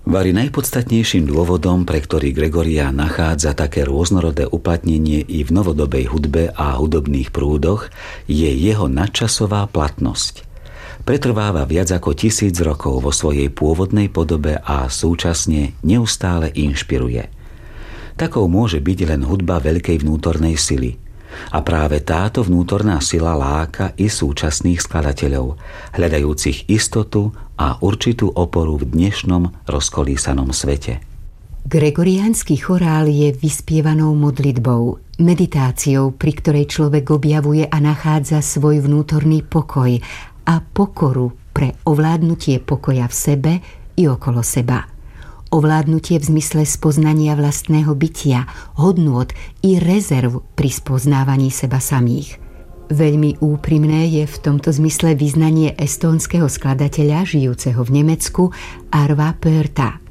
Vari najpodstatnejším dôvodom, pre ktorý Gregorián nachádza také rôznorodé uplatnenie i v novodobej hudbe a hudobných prúdoch, je jeho nadčasová platnosť. Pretrváva viac ako 1000 rokov vo svojej pôvodnej podobe a súčasne neustále inšpiruje. Takou môže byť len hudba veľkej vnútornej sily. A práve táto vnútorná sila láka i súčasných skladateľov, hľadajúcich istotu a určitú oporu v dnešnom rozkolísanom svete. Gregoriánsky chorál je vyspievanou modlitbou, meditáciou, pri ktorej človek objavuje a nachádza svoj vnútorný pokoj a pokoru pre ovládnutie pokoja v sebe i okolo seba. Ovládnutie v zmysle spoznania vlastného bytia, hodnôt i rezerv pri spoznávaní seba samých. Veľmi úprimné je v tomto zmysle vyznanie estónskeho skladateľa žijúceho v Nemecku Arva Pörta.